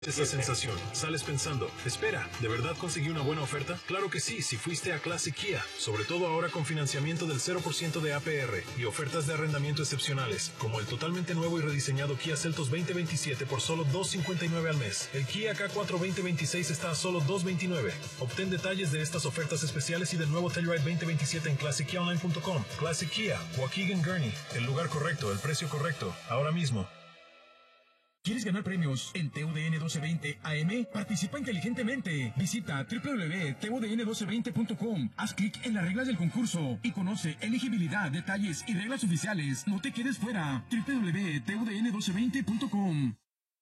Esa sensación, sales pensando, espera, ¿de verdad conseguí una buena oferta? Claro que sí, si fuiste a Classic Kia, sobre todo ahora con financiamiento del 0% de APR y ofertas de arrendamiento excepcionales, como el totalmente nuevo y rediseñado Kia Seltos 2027 por solo $259 al mes. El Kia K4 2026 está a solo $229. Obtén detalles de estas ofertas especiales y del nuevo Telluride 2027 en ClassicKiaOnline.com. Classic Kia, Waukegan Gurnee, el lugar correcto, el precio correcto, ahora mismo. ¿Quieres ganar premios en TUDN 1220 AM? Participa inteligentemente. Visita www.tudn1220.com. Haz clic en las reglas del concurso y conoce elegibilidad, detalles y reglas oficiales. No te quedes fuera. www.tudn1220.com.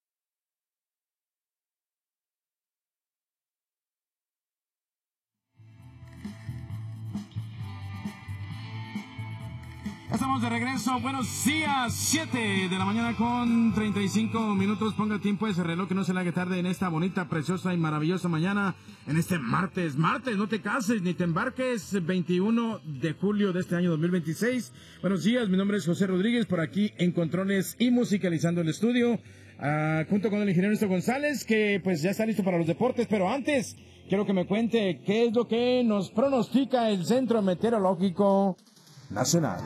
Estamos de regreso, buenos días, 7 de la mañana con 35 minutos, ponga tiempo ese reloj que no se le haga tarde en esta bonita, preciosa y maravillosa mañana, en este martes, no te cases ni te embarques, 21 de julio de este año 2026, buenos días, mi nombre es José Rodríguez, por aquí en controles y musicalizando el estudio, junto con el ingeniero Ernesto González, que pues ya está listo para los deportes, pero antes, quiero que me cuente qué es lo que nos pronostica el Centro Meteorológico Nacional.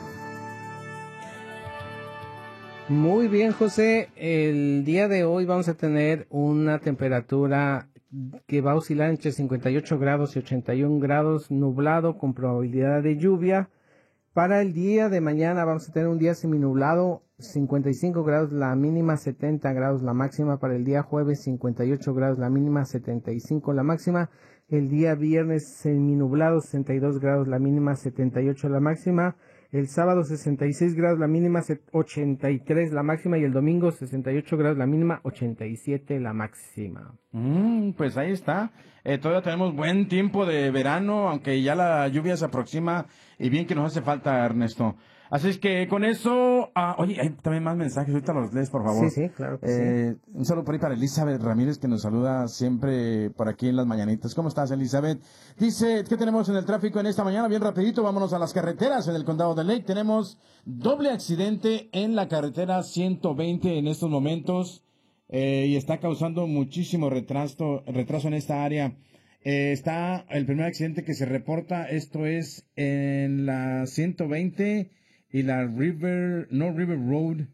Muy bien, José. El día de hoy vamos a tener una temperatura que va a oscilar entre 58 grados y 81 grados, nublado con probabilidad de lluvia. Para el día de mañana vamos a tener un día seminublado, 55 grados la mínima, 70 grados la máxima. Para el día jueves, 58 grados la mínima, 75 la máxima. El día viernes seminublado, 62 grados la mínima, 78 la máxima. El sábado 66 grados la mínima, 83 la máxima, y el domingo 68 grados la mínima, 87 la máxima. Pues ahí está. Todavía tenemos buen tiempo de verano, aunque ya la lluvia se aproxima y bien que nos hace falta, Ernesto. Así es que con eso, oye, hay también más mensajes, ahorita los lees, por favor. Sí, claro que sí. Un saludo por ahí para Elizabeth Ramírez, que nos saluda siempre por aquí en las mañanitas. ¿Cómo estás, Elizabeth? Dice, ¿qué tenemos en el tráfico en esta mañana? Bien rapidito, vámonos a las carreteras en el condado de Lake. Tenemos doble accidente en la carretera 120 en estos momentos, y está causando muchísimo retraso en esta área. Está el primer accidente que se reporta, esto es en la 120 y la River Road.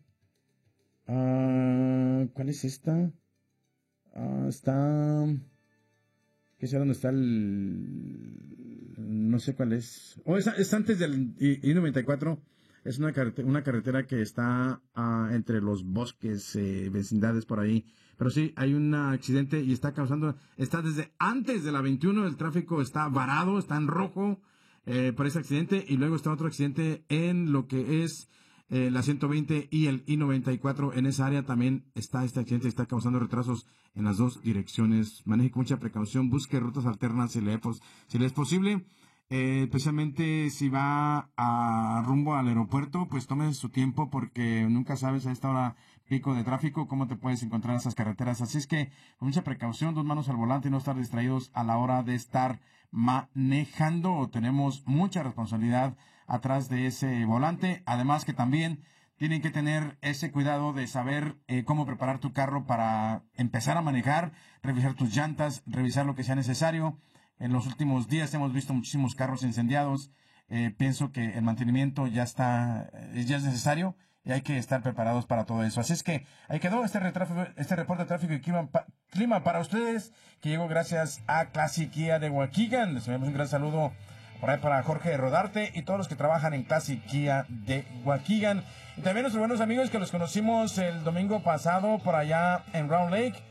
¿Cuál es esta? Está, ¿qué sé dónde está el? No sé cuál es. Es antes del I-94. Es una carretera que está entre los bosques, vecindades por ahí. Pero sí, hay un accidente y está desde antes de la 21, el tráfico está varado, está en rojo por ese accidente. Y luego está otro accidente en lo que es la 120 y el I-94. En esa área también está este accidente, está causando retrasos en las dos direcciones. Maneje con mucha precaución, busque rutas alternas si le es posible. Especialmente si va rumbo al aeropuerto, pues tome su tiempo porque nunca sabes a esta hora pico de tráfico cómo te puedes encontrar en esas carreteras. Así es que con mucha precaución, dos manos al volante y no estar distraídos a la hora de estar manejando. Tenemos mucha responsabilidad atrás de ese volante. Además que también tienen que tener ese cuidado de saber cómo preparar tu carro para empezar a manejar, revisar tus llantas, revisar lo que sea necesario. En los últimos días hemos visto muchísimos carros incendiados. Pienso que el mantenimiento ya es necesario y hay que estar preparados para todo eso. Así es que ahí quedó este reporte de tráfico y clima para ustedes, que llegó gracias a Classic Kia de Waukegan. Les enviamos un gran saludo por ahí para Jorge Rodarte y todos los que trabajan en Classic Kia de Waukegan. Y también nuestros buenos amigos que los conocimos el domingo pasado por allá en Round Lake,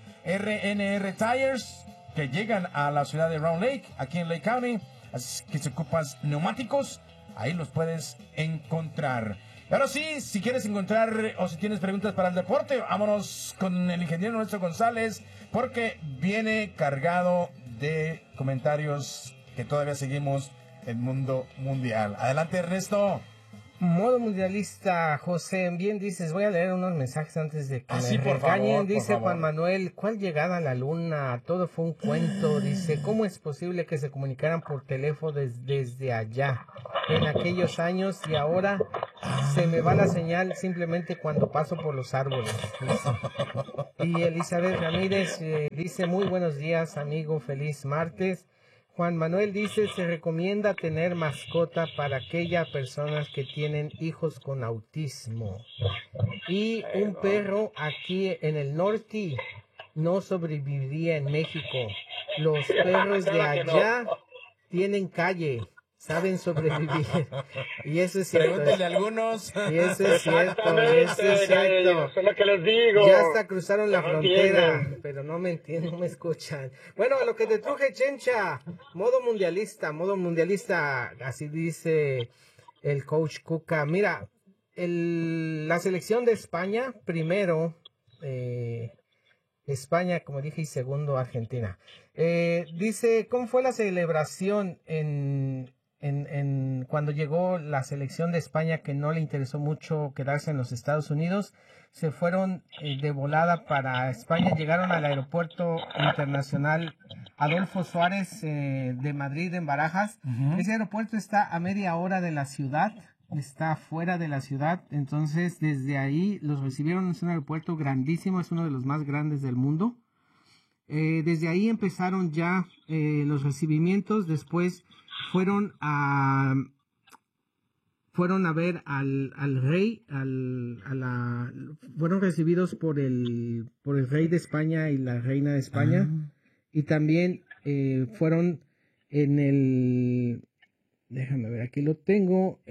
RNR Tires, que llegan a la ciudad de Round Lake, aquí en Lake County. Así que si ocupas neumáticos, ahí los puedes encontrar. Y ahora sí, si quieres encontrar o si tienes preguntas para el deporte, vámonos con el ingeniero Ernesto González, porque viene cargado de comentarios que todavía seguimos el mundo mundial. Adelante, Ernesto. Modo mundialista, José, bien dices, voy a leer unos mensajes antes de que me regañen. Dice Juan Manuel, ¿cuál llegada a la luna? Todo fue un cuento. Dice, ¿cómo es posible que se comunicaran por teléfono desde allá en aquellos años y ahora se me va la señal simplemente cuando paso por los árboles? Y Elizabeth Ramírez dice, muy buenos días, amigo, feliz martes. Juan Manuel dice, se recomienda tener mascota para aquellas personas que tienen hijos con autismo. Y un perro aquí en el norte no sobreviviría en México. Los perros de allá tienen calle, saben sobrevivir. Y eso es cierto. Pregúntale a algunos. Y eso es cierto, eso es cierto. Eso es lo que les digo. Ya hasta cruzaron la No frontera, entienden. pero no me entienden, no me escuchan. Bueno, a lo que te truje, Chencha, modo mundialista, así dice el coach Cuca. Mira, la selección de España, primero, España, como dije, y segundo, Argentina. Dice, ¿cómo fue la celebración cuando llegó la selección de España, que no le interesó mucho quedarse en los Estados Unidos? Se fueron de volada para España, llegaron al aeropuerto internacional Adolfo Suárez de Madrid, en Barajas. Ese aeropuerto está a media hora de la ciudad, está fuera de la ciudad, entonces desde ahí los recibieron. Es un aeropuerto grandísimo, es uno de los más grandes del mundo. Desde ahí empezaron ya los recibimientos. Después fueron a ver al rey, fueron recibidos por el rey de España y la reina de España. Y también fueron déjame ver, aquí lo tengo.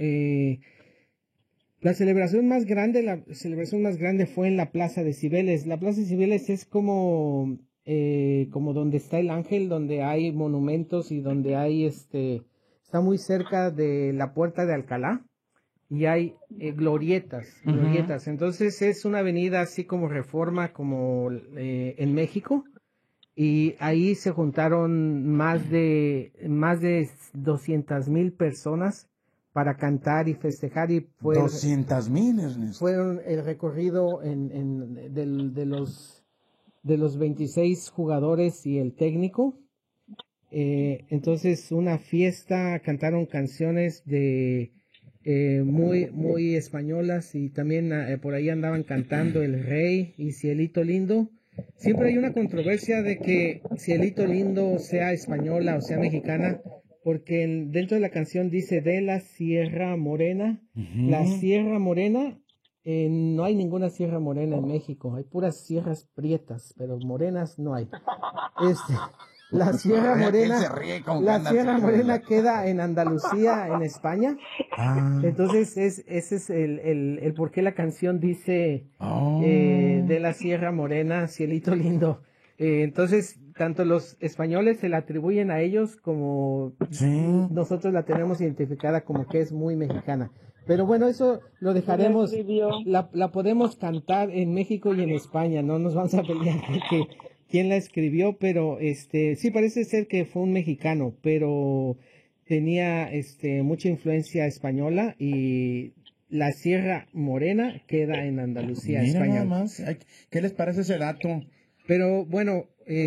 La celebración más grande fue en la Plaza de Cibeles. La Plaza de Cibeles es como donde está el Ángel, donde hay monumentos y donde hay está muy cerca de la Puerta de Alcalá y hay glorietas. Entonces es una avenida así como Reforma, como en México. Y ahí se juntaron más de 200,000 personas para cantar y festejar. Y fue 200,000, Ernesto. Fueron el recorrido de los 26 jugadores y el técnico. Entonces una fiesta, cantaron canciones muy españolas, y también por ahí andaban cantando El Rey y Cielito Lindo. Siempre hay una controversia de que Cielito Lindo sea española o sea mexicana, porque dentro de la canción dice de la Sierra Morena. La Sierra Morena, no hay ninguna Sierra Morena en México, hay puras sierras prietas, pero morenas no hay. La Sierra Morena queda en Andalucía, en España. Entonces ese es el por qué la canción dice de la Sierra Morena, Cielito Lindo. Entonces tanto los españoles se la atribuyen a ellos, como nosotros la tenemos identificada como que es muy mexicana. Pero bueno, eso lo dejaremos, la podemos cantar en México y en España, no nos vamos a pelear porque quién la escribió, pero sí parece ser que fue un mexicano, pero tenía mucha influencia española, y la Sierra Morena queda en Andalucía, Mira España. nada más. ¿Qué les parece ese dato? Pero bueno,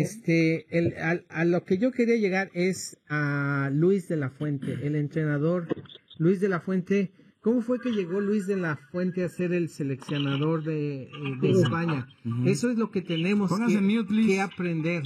a lo que yo quería llegar es a Luis de la Fuente, el entrenador Luis de la Fuente. ¿Cómo fue que llegó Luis de la Fuente a ser el seleccionador de España? Eso es lo que tenemos que aprender.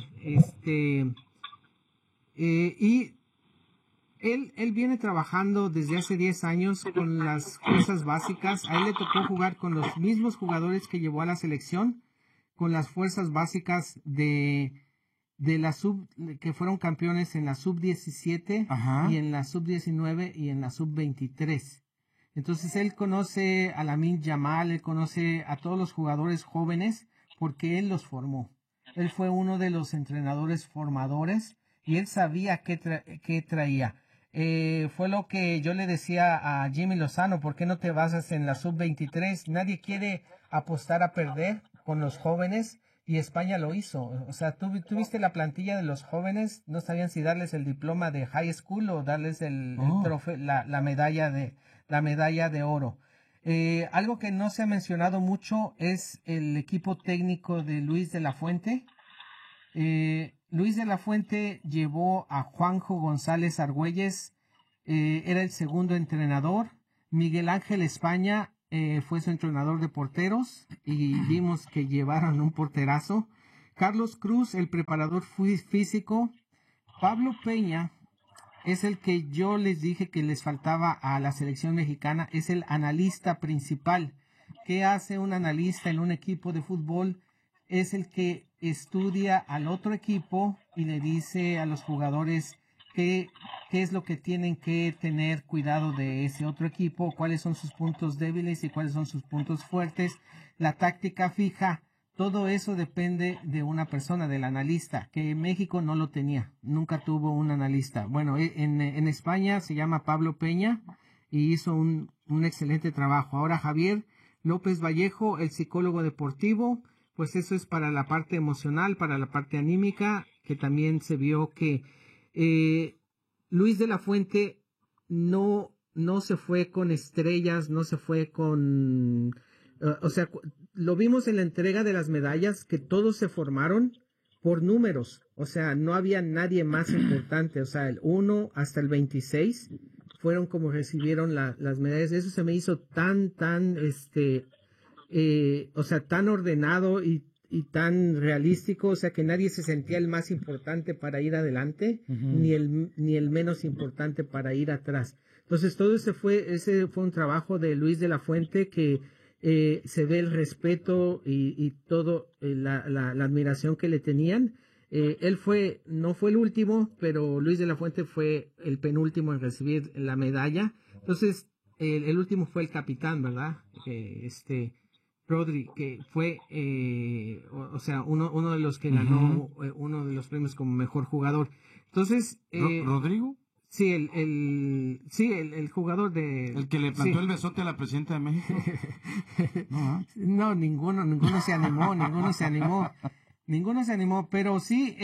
Y él viene trabajando desde hace 10 años con las fuerzas básicas. A él le tocó jugar con los mismos jugadores que llevó a la selección, con las fuerzas básicas de la que fueron campeones en la sub-17 y en la sub-19 y en la sub-23. Entonces él conoce a Lamine Yamal, él conoce a todos los jugadores jóvenes porque él los formó. Él fue uno de los entrenadores formadores y él sabía qué traía. Fue lo que yo le decía a Jimmy Lozano: ¿por qué no te basas en la sub-23? Nadie quiere apostar a perder con los jóvenes, y España lo hizo. O sea, tú viste la plantilla de los jóvenes, no sabían si darles el diploma de high school o darles el trofeo, la medalla de oro. Algo que no se ha mencionado mucho es el equipo técnico de Luis de la Fuente. Luis de la Fuente llevó a Juanjo González Argüelles, era el segundo entrenador. Miguel Ángel España fue su entrenador de porteros y vimos que llevaron un porterazo. Carlos Cruz, el preparador físico. Pablo Peña es el que yo les dije que les faltaba a la selección mexicana, es el analista principal. ¿Qué hace un analista en un equipo de fútbol? Es el que estudia al otro equipo y le dice a los jugadores qué es lo que tienen que tener cuidado de ese otro equipo, cuáles son sus puntos débiles y cuáles son sus puntos fuertes, la táctica fija. Todo eso depende de una persona, del analista, que México no lo tenía, nunca tuvo un analista. Bueno, en España se llama Pablo Peña y hizo un excelente trabajo. Ahora Javier López Vallejo, el psicólogo deportivo, pues eso es para la parte emocional, para la parte anímica, que también se vio que Luis de la Fuente no se fue con estrellas, no se fue con... o sea, lo vimos en la entrega de las medallas, que todos se formaron por números. O sea, no había nadie más importante. O sea, el 1 hasta el 26 fueron como recibieron las medallas. Eso se me hizo tan ordenado y tan realístico. O sea, que nadie se sentía el más importante para ir adelante, ni el menos importante para ir atrás. Entonces, todo ese fue un trabajo de Luis de la Fuente que se ve el respeto y todo la admiración que le tenían. Él no fue el último, pero Luis de la Fuente fue el penúltimo en recibir la medalla. Entonces, el último fue el capitán, ¿verdad? Rodri, que fue, uno de los que ganó uno de los premios como mejor jugador. Entonces, ¿Rodrigo? Sí, el jugador de... ¿El que le plantó el besote a la presidenta de México? No, ninguno se animó, pero sí,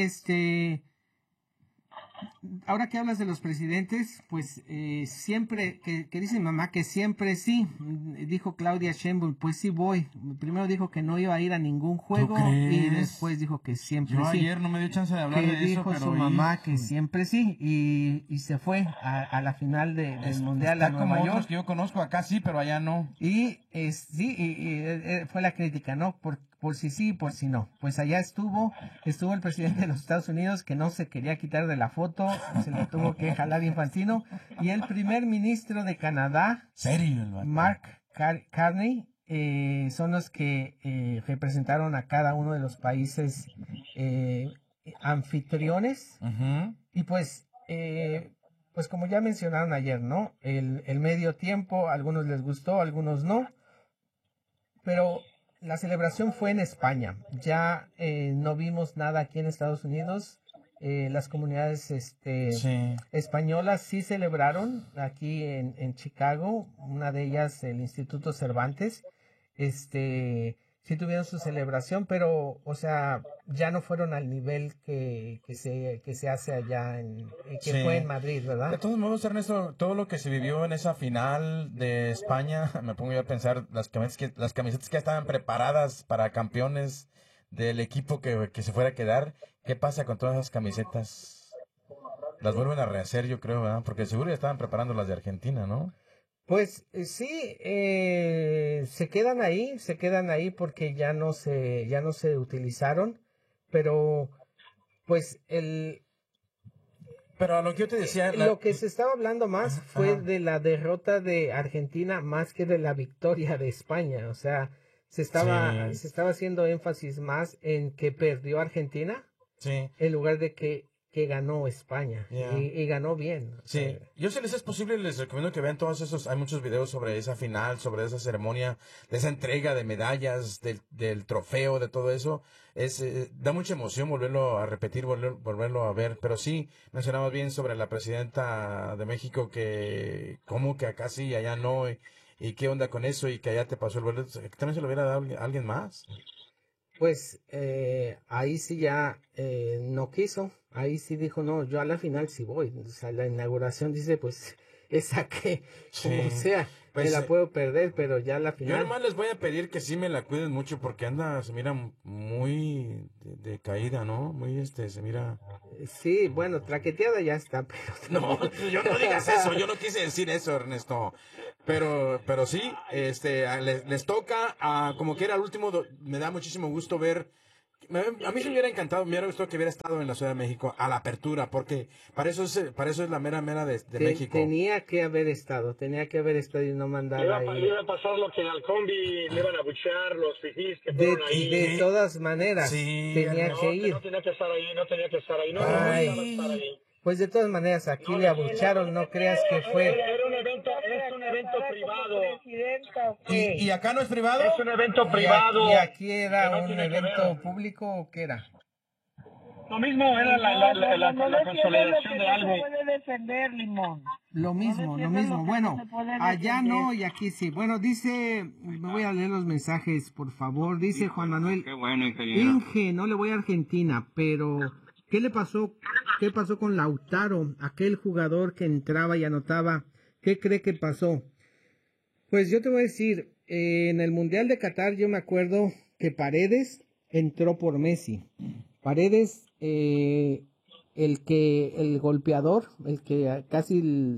ahora que hablas de los presidentes, pues siempre, que dice mi mamá que siempre sí, dijo Claudia Sheinbaum, pues sí voy. Primero dijo que no iba a ir a ningún juego y después dijo que siempre sí. Ayer no me dio chance de hablar que de eso, dijo pero su mamá que siempre sí y se fue a la final del Mundial a Nueva York. Que yo conozco acá sí, pero allá no. Y fue la crítica, ¿no? Por si sí, por si no. Pues allá estuvo el presidente de los Estados Unidos que no se quería quitar de la foto, se lo tuvo que jalar Infantino, y el primer ministro de Canadá, Mark Carney, son los que representaron a cada uno de los países anfitriones. Y pues como ya mencionaron ayer, ¿no? El medio tiempo, a algunos les gustó, a algunos no, pero la celebración fue en España. Ya no vimos nada aquí en Estados Unidos. Las comunidades españolas sí celebraron aquí en Chicago. Una de ellas, el Instituto Cervantes, sí tuvieron su celebración, pero, o sea, ya no fueron al nivel que se hace allá fue en Madrid, ¿verdad? De todos modos, Ernesto, todo lo que se vivió en esa final de España, me pongo yo a pensar, las camisetas que estaban preparadas para campeones del equipo que se fuera a quedar, ¿qué pasa con todas esas camisetas? Las vuelven a rehacer, yo creo, ¿verdad? Porque seguro ya estaban preparando las de Argentina, ¿no? Pues sí, se quedan ahí porque ya no se utilizaron, pero pues Pero a lo que yo te decía... lo que se estaba hablando más fue de la derrota de Argentina más que de la victoria de España. O sea, se estaba haciendo énfasis más en que perdió Argentina en lugar de que ganó España y ganó bien. Sí, yo si les es posible les recomiendo que vean todos esos, hay muchos videos sobre esa final, sobre esa ceremonia, de esa entrega de medallas, del trofeo, de todo eso. Da mucha emoción volverlo a repetir, volverlo a ver, pero sí, mencionabas bien sobre la presidenta de México que como que acá sí, allá no, y qué onda con eso, y que allá te pasó el boleto, que también se lo hubiera dado a alguien más. Pues ahí sí ya no quiso, ahí sí dijo, no, yo a la final sí voy. O sea, la inauguración dice, pues esa que como sea, pues, me la puedo perder, pero ya a la final... Yo nomás les voy a pedir que sí me la cuiden mucho porque se mira muy de caída, ¿no? Muy se mira... Sí, bueno, traqueteada ya está, pero... No, yo no digas eso, yo no quise decir eso, Ernesto. Pero sí, les toca, como quiera, al último, me da muchísimo gusto ver. A mí se me hubiera encantado, me hubiera gustado que hubiera estado en la Ciudad de México a la apertura, porque para eso es la mera de México. Tenía que haber estado y no mandar ahí. Le iba a pasar lo que en Alcombi le iban a buchear los fifís que fueron ahí. De todas maneras, sí, tenía que ir. No tenía que estar ahí, no tenía que estar ahí. Pues de todas maneras, aquí le abucharon, no creas que fue. Era un evento, es un evento privado. ¿Y acá no es privado? Es un evento privado. ¿Y aquí era un evento público o qué era? Lo mismo, era la consolidación de algo. Puede defender, Limón. Lo mismo. Bueno, allá no y aquí sí. Bueno, dice, me voy a leer los mensajes, por favor. Dice Juan Manuel. Qué bueno, ingeniero. Inge, no le voy a Argentina, pero ¿qué le pasó? ¿Qué pasó con Lautaro, aquel jugador que entraba y anotaba? ¿Qué cree que pasó? Pues yo te voy a decir, en el Mundial de Qatar yo me acuerdo que Paredes entró por Messi. Paredes, el golpeador, el que casi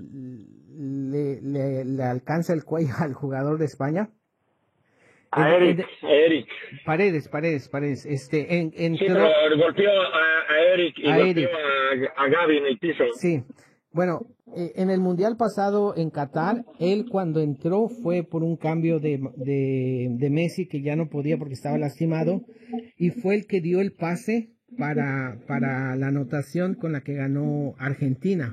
le alcanza el cuello al jugador de España. A Eric. Paredes. Entró... Sí, pero golpeó a Eric y golpeó a Gaby en el piso. Sí, bueno, en el Mundial pasado en Qatar, él cuando entró fue por un cambio de Messi que ya no podía porque estaba lastimado y fue el que dio el pase para la anotación con la que ganó Argentina.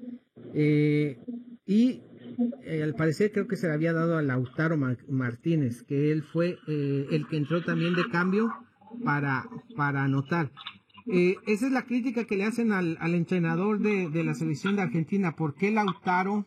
Al parecer creo que se le había dado a Lautaro Martínez, que él fue el que entró también de cambio para anotar. Esa es la crítica que le hacen al entrenador de la selección de Argentina. ¿Por qué Lautaro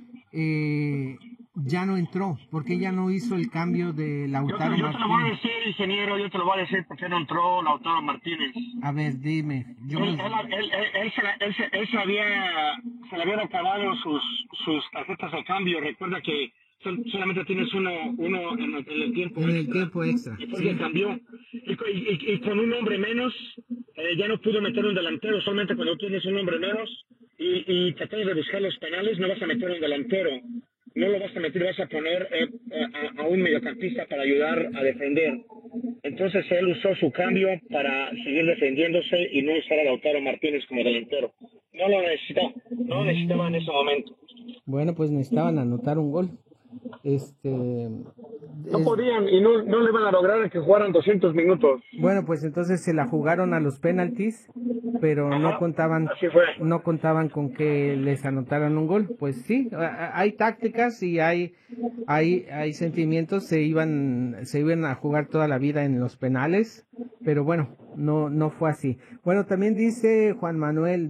ya no entró? ¿Por qué ya no hizo el cambio de Lautaro Martínez? Yo te lo voy a decir, ingeniero, yo te lo voy a decir por qué no entró Lautaro Martínez. A ver, dime. Él se le habían acabado sus tarjetas de cambio. Recuerda que solamente tienes uno en el tiempo extra. En el tiempo extra. Y porque cambió. Y con un hombre menos, ya no pudo meter un delantero. Solamente cuando tienes un hombre menos y tratas de buscar los penales, no vas a meter un delantero. No lo vas a meter, vas a poner a un mediocampista para ayudar a defender. Entonces él usó su cambio para seguir defendiéndose y no usar a Lautaro Martínez como delantero. No lo necesitaba en ese momento. Bueno, pues necesitaban anotar un gol. No podían y no le van a lograr que jugaran 200 minutos. Bueno, pues entonces se la jugaron a los penaltis, pero no contaban con que les anotaran un gol. Pues sí, hay tácticas y hay sentimientos, se iban a jugar toda la vida en los penales, pero bueno, no fue así. Bueno, también dice Juan Manuel,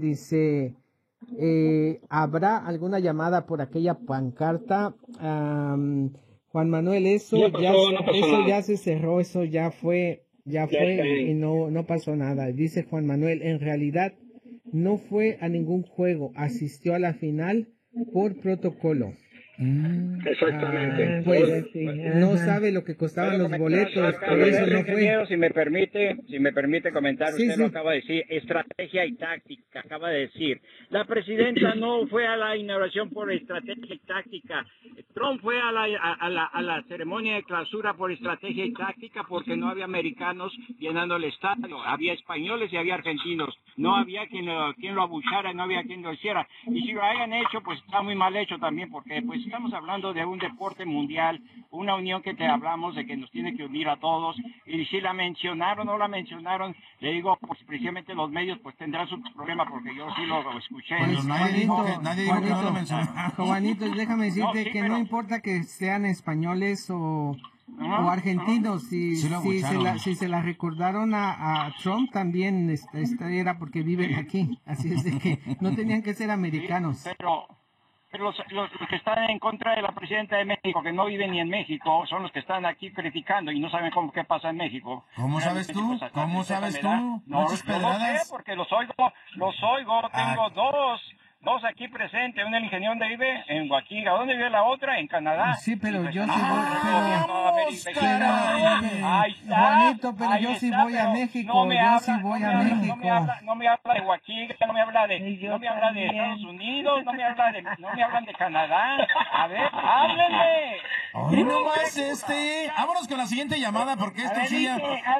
¿habrá alguna llamada por aquella pancarta? Juan Manuel, eso ya se cerró, eso ya fue y no pasó nada. Dice Juan Manuel, en realidad no fue a ningún juego, asistió a la final por protocolo. Exactamente. Pues no sabe lo que costaban los boletos, por eso no fue. Si me permite comentar, usted lo acaba de decir, estrategia y táctica, acaba de decir. La presidenta no fue a la inauguración por estrategia y táctica. Trump fue a la ceremonia de clausura por estrategia y táctica porque no había americanos llenando el estadio. Había españoles y había argentinos. No había quien lo abuchara, no había quien lo hiciera. Y si lo hayan hecho, pues está muy mal hecho también porque pues estamos hablando de un deporte mundial, una unión que te hablamos de que nos tiene que unir a todos, y si la mencionaron o no la mencionaron, le digo, pues precisamente los medios pues tendrán su problema, porque yo sí lo escuché. Pues nadie dijo que no lo mencionaron. Juanito, déjame decirte no importa que sean españoles o argentinos, si se la recordaron a Trump también, esta era porque viven aquí, así es de que no tenían que ser americanos. Sí, pero los que están en contra de la presidenta de México, que no viven ni en México, son los que están aquí criticando y no saben qué pasa en México. ¿Cómo sabes tú? ¿Cómo sabes tú? No sé, porque los oigo, tengo dos aquí presentes, un el ingeniero donde vive, en Guaquiga, ¿dónde vive la otra? En Canadá. Sí, pero Y yo sí presentamos voy, al pero... gobierno americano. Ahí está, Juanito, pero ahí yo sí está, voy a pero México, no me yo habla, sí voy no a me habla, México. no me habla de Guaquiga, no me habla de, Y yo no me habla de también. Estados Unidos, no me hablan de Canadá. A ver, háblenme. Hoy nomás vámonos con la siguiente llamada porque A esto ver, sí ya...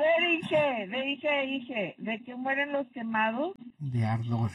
Ige, ¿de qué mueren los quemados? De ardor.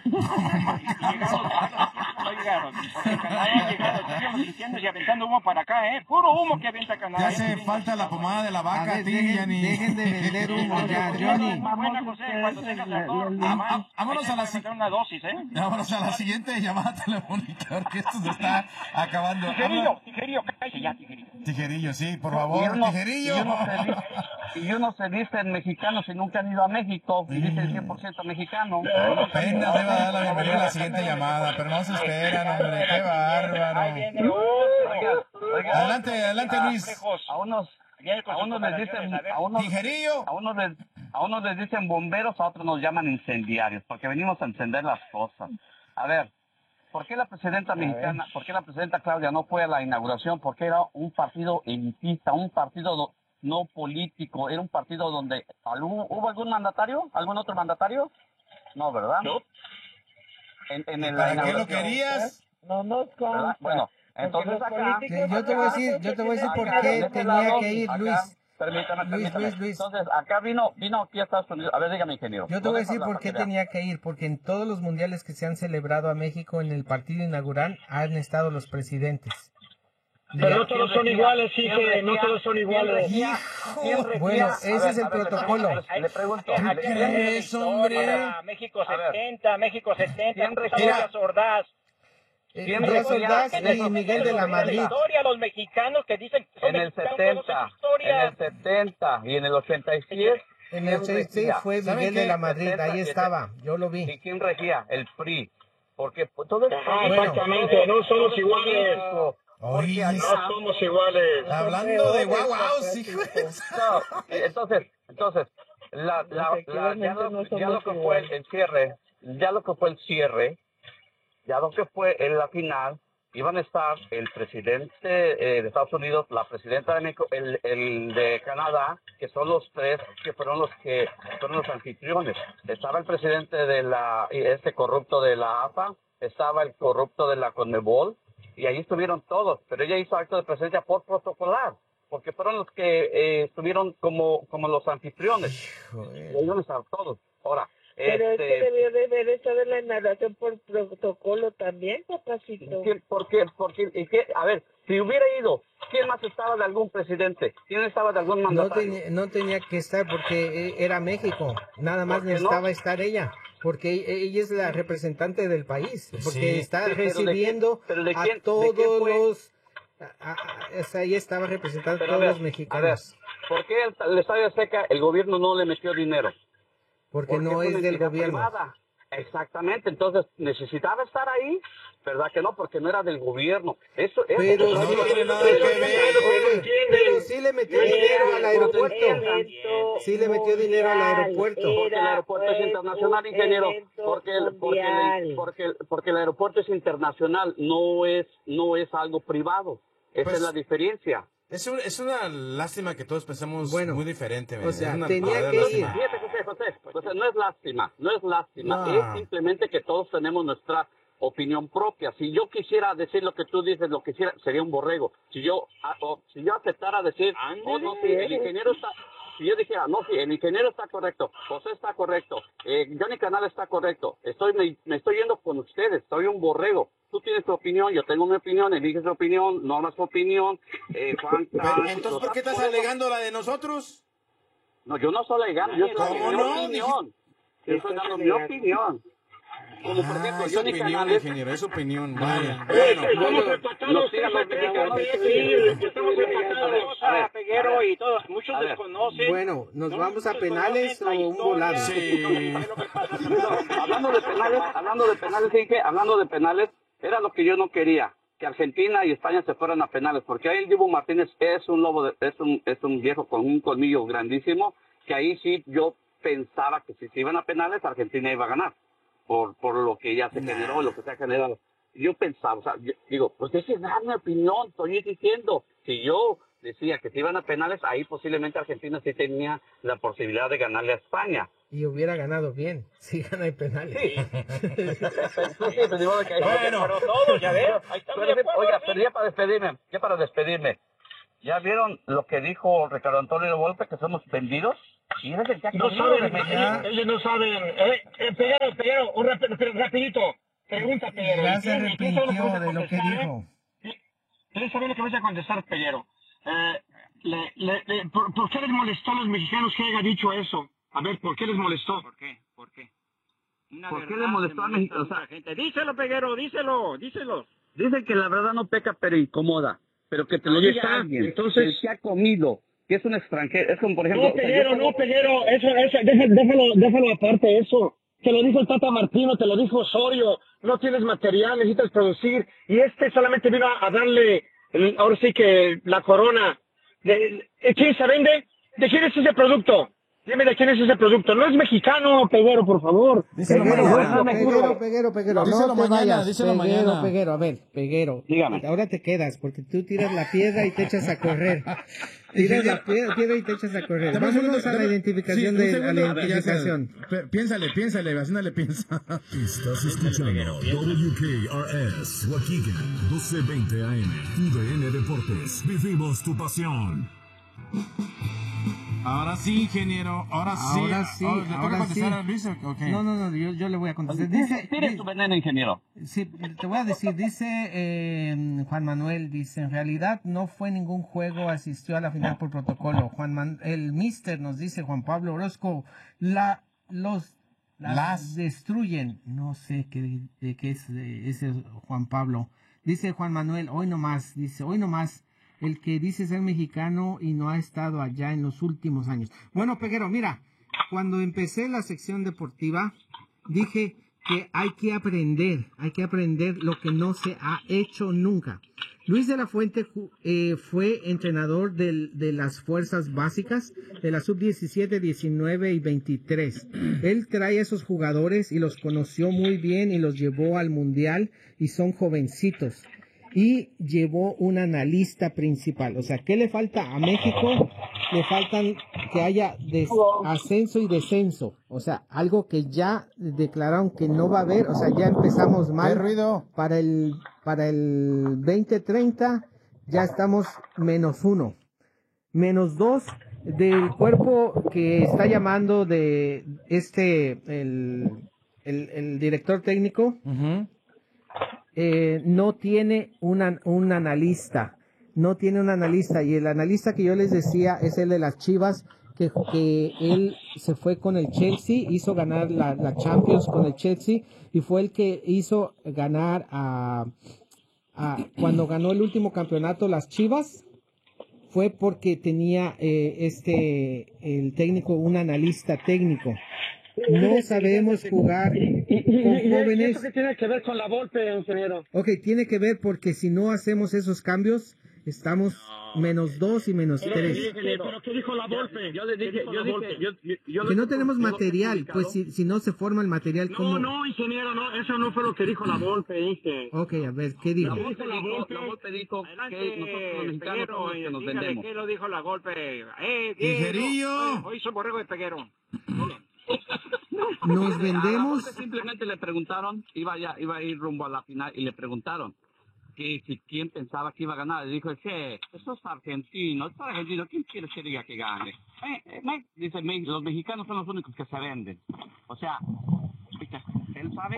No llegaron, porque en Canadá ya llegaron, siguen los incendios y aventando humo para acá, puro humo que avienta Canadá. Ya hace falta la pomada de la A vaca, ver, Yanni. dejen de vender humo ya, Johnny. Buena, José, cuando tengas ardor, nomás, Vámonos a la meter una dosis, Vámonos a la siguiente llamada telefónica porque esto se está acabando. Tijerillo, cállate ya, tijerillo. Tijerillo, sí, por favor, tijerillo. Y uno se dice mexicano si nunca han ido a México, y dice el 100% mexicano. Apenas le va a dar la bienvenida a la siguiente llamada, pero no se esperan, hombre, qué bárbaro. Ahí viene otro. Adelante, Luis. A unos les dicen, Tijerillo. a unos les dicen bomberos, a otros nos llaman incendiarios, porque venimos a encender las cosas. A ver, ¿por qué la presidenta mexicana, por qué la presidenta Claudia no fue a la inauguración? Porque era un partido elitista, un partido no político, era un partido donde ¿hubo algún mandatario? ¿Algún otro mandatario? No, ¿verdad? No. ¿Para qué lo querías? No nos consta. Bueno, entonces acá... Yo te voy a decir por qué tenía que ir, Luis. Permítame. Luis. Entonces, acá vino aquí a Estados Unidos. A ver, dígame, ingeniero. Yo te voy a decir por qué tenía que ir, porque en todos los mundiales que se han celebrado a México en el partido inaugural han estado los presidentes. Pero no todos son iguales, Ige, no todos son iguales. Bueno, ese es el protocolo. Le pregunto. ¿Qué crees, hombre? México 70, ¿Quién Díaz Ordaz. Díaz Ordaz y Miguel de la Madrid. Los mexicanos que dicen que son En el mexicanos, 70 y en el 86. En el 86 fue Miguel de la Madrid, ahí estaba, yo lo vi. ¿Y quién regía? El PRI. Porque todo esto... Exactamente, no somos iguales. Oye, No somos iguales. hablando de guau, hijo. Entonces, ya lo que fue el cierre, ya lo que fue en la final, iban a estar el presidente de Estados Unidos, la presidenta de México, el de Canadá, que son los tres que fueron los anfitriones. Estaba el presidente de este corrupto de la AFA, estaba el corrupto de la CONMEBOL, y ahí estuvieron todos, pero ella hizo acto de presencia por protocolar, porque fueron los que estuvieron como los anfitriones. Y ellos estaban todos. Ahora, Pero debió de haber estado en la narración por protocolo también, papacito. Porque, a ver, si hubiera ido, ¿quién más estaba de algún presidente? ¿Quién estaba de algún mandatario? No tenía que estar porque era México, nada más necesitaba estar ella, porque ella es la representante del país, porque está recibiendo a todos los... ella estaba representando a todos los mexicanos. ¿Por qué el Estadio Azteca el gobierno no le metió dinero? Porque no es del gobierno. Privada. Exactamente, entonces necesitaba estar ahí, ¿verdad que no? Porque no era del gobierno. Pero sí le metió dinero al aeropuerto. Sí le metió dinero al aeropuerto. Porque el aeropuerto es internacional, ingeniero. Porque el aeropuerto es internacional, no es algo privado. Esa es la diferencia. Es una lástima que todos pensemos muy diferente. O sea, tenía que ir. José, no es lástima. Es simplemente que todos tenemos nuestra opinión propia. Si yo quisiera decir lo que tú dices, lo que quisiera, sería un borrego. Si yo aceptara decir, el ingeniero está... Si yo dijera, el ingeniero está correcto, José está correcto, Johnny Canal está correcto, me estoy yendo con ustedes, soy un borrego. Tú tienes tu opinión, yo tengo mi opinión, eliges tu opinión, Norma su opinión, Juan... Entonces, ¿por qué estás alegando la de nosotros? No, yo no estoy alegando, yo estoy dando mi opinión. Yo estoy dando mi opinión. Como por ejemplo, es Johnny opinión, Canales... ingeniero, es opinión. Vaya. Estamos empatados, estamos empatados. Peguero y todos, muchos desconocen. Bueno, ¿nos vamos a penales o un volado? Sí. Hablando de penales, era lo que yo no quería, que Argentina y España se fueran a penales, porque ahí el Dibu Martínez es un lobo, es un viejo con un colmillo grandísimo, que ahí sí yo pensaba que si se iban a penales, Argentina iba a ganar. por lo que ya se generó, lo que se ha generado. Yo pensaba, o sea, digo, pues esa es mi opinión, estoy diciendo, si yo decía que se iban a penales, ahí posiblemente Argentina sí tenía la posibilidad de ganarle a España. Y hubiera ganado bien, si gana en penales. Sí. Bueno, pero todo, ya veo. Oiga, pero ya para despedirme, ¿ya vieron lo que dijo Ricardo Antonio Volpe, que somos vendidos? Sí, no saben, ellos no saben. Peguero, rapidito. Pregunta, Peguero. Ya se arrepintió de lo que dijo. ¿Quieres saber lo que vas a contestar, Peguero? ¿Por qué les molestó a los mexicanos que haya dicho eso? A ver, ¿por qué les molestó? ¿Por qué? ¿Por qué les molestó a México? O sea, gente. Díselo, Peguero, díselo. Dicen que la verdad no peca, pero incomoda. Pero que te lo diga alguien. Entonces, que ha comido, que es un extranjero. Es como, por ejemplo... No, Peguero, eso, déjalo aparte eso. Te lo dijo el Tata Martino, te lo dijo Osorio. No tienes material, necesitas producir. Y solamente vino a darle, ahora sí que la corona. ¿Quién se vende? ¿De quién es ese producto? Dime de quién es ese producto. No es mexicano, Peguero, por favor. Díselo mañana. Peguero. Díselo mañana, díselo mañana. Peguero, a ver, Peguero. Dígame. Ahora te quedas, porque tú tiras la piedra y te echas a correr. Tiras la piedra y te echas a correr. Vámonos a la identificación a la identificación. Piénsale, así no le piensa. Estás escuchando WKRS, Waukegan, 1220 AM, UDN Deportes. Vivimos tu pasión. Ahora sí, ingeniero, ahora sí. ¿Le toca contestar a Luis? Okay. No, yo le voy a contestar. Tire tu veneno, ingeniero. Sí, te voy a decir, dice Juan Manuel, dice, en realidad no fue ningún juego, asistió a la final por protocolo. El mister nos dice, Juan Pablo Orozco, las destruyen. No sé de qué es ese Juan Pablo. Dice Juan Manuel, hoy nomás, el que dice ser mexicano y no ha estado allá en los últimos años. Bueno, Peguero, mira, cuando empecé la sección deportiva, dije que hay que aprender lo que no se ha hecho nunca. Luis de la Fuente fue entrenador de las fuerzas básicas de la sub-17, 19 y 23. Él trae a esos jugadores y los conoció muy bien y los llevó al mundial y son jovencitos. Y llevó un analista principal. O sea, ¿qué le falta a México? Le faltan que haya ascenso y descenso. O sea, algo que ya declararon que no va a haber. O sea, ya empezamos mal. ¿Qué ruido? Para el 2030 ya estamos -1. -2 del cuerpo que está llamando de el director técnico. No tiene un analista, y el analista que yo les decía es el de las Chivas, que él se fue con el Chelsea, hizo ganar la Champions con el Chelsea y fue el que hizo ganar cuando ganó el último campeonato las Chivas, fue porque tenía el técnico, un analista técnico. No sabemos jugar con jóvenes. ¿Y eso qué tiene que ver con la Volpe, ingeniero? Ok, tiene que ver porque si no hacemos esos cambios, estamos -2 y -3. ¿Pero qué dijo la Volpe? Yo le dije, que no tenemos material, pues si no se forma el material, ¿cómo? No, ingeniero, no, eso no fue lo que dijo la Volpe, dije. Ok, a ver, ¿qué dijo? La Volpe dijo que nosotros los mexicanos somos los que nos vendemos. ¿Qué lo dijo la Volpe? ¡Ingerillo! Hoy soy borrego de Peguero. Nos vendemos. Simplemente le preguntaron, iba a ir rumbo a la final y le preguntaron que si quién pensaba que iba a ganar. Le dijo, eso es argentino, ¿quién quiere que diga que gane? Dice, los mexicanos son los únicos que se venden. O sea, él sabe.